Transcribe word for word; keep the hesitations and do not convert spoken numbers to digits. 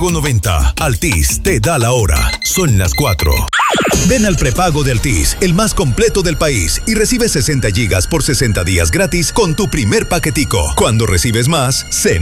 noventa. Altis te da la hora. Son las cuatro. Ven al prepago de Altis, el más completo del país, y recibe sesenta gigas por sesenta días gratis con tu primer paquetico. Cuando recibes más, se